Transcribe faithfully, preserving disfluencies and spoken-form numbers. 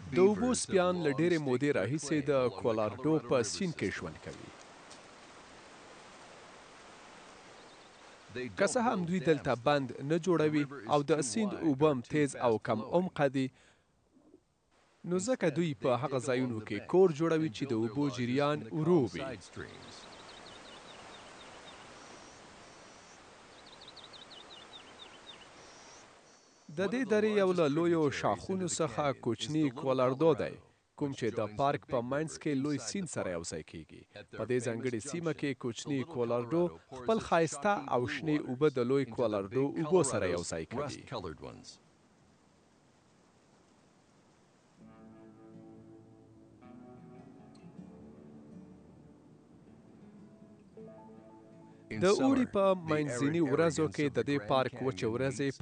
د اوبو سپیان له ډېرې مودې راهیسې د کولراډو په سیند کې ژوند کوي. که څه هم دوی دلته بند نه جوړوي او د سیند اوبه هم تیز او کم عمقه دي، نو ځکه دوی په هغه ځایونو کې کور جوړوي چې د اوبو جریان ورو وي. د دې درې یو له لویو شاخونو څخه کوچني کولراډو دی، کوم چې د پارک په منځ کې لوی سیند سره یوځای کیږي. په دې ځانګړې سیمه کې کوچني کولراډو خپل ښایسته او شنې اوبه د لوی کولراډو اوبو سره یوځای کوي. د اوړي په منځني ورځو کې د دې پارک وچې ورځې